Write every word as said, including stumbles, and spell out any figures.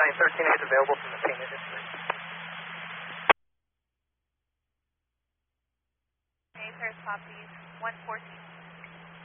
County thirteen is available from the painted industry. There's copies, one fourteen.